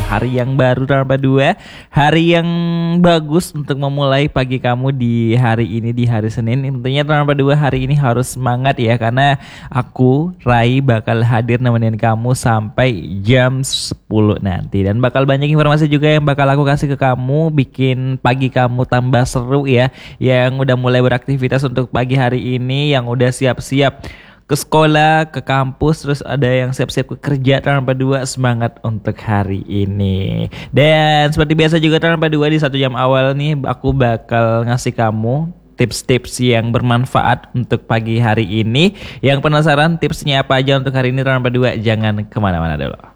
hari yang baru tanpa dua, hari yang bagus untuk memulai pagi kamu di hari ini, di hari Senin. Tentunya tanpa dua hari ini harus semangat ya, karena aku Rai bakal hadir nemenin kamu sampai jam 10 nanti, dan bakal banyak informasi juga yang bakal aku kasih ke kamu, bikin pagi kamu tambah seru ya, yang udah mulai beraktivitas untuk pagi hari ini, yang udah siap-siap ke sekolah, ke kampus, terus ada yang siap-siap ke kerja. Tanpa dua semangat untuk hari ini. Dan seperti biasa juga tanpa dua di 1 jam awal nih aku bakal ngasih kamu tips-tips yang bermanfaat untuk pagi hari ini. Yang penasaran tipsnya apa aja untuk hari ini tanpa dua, jangan kemana-mana dulu.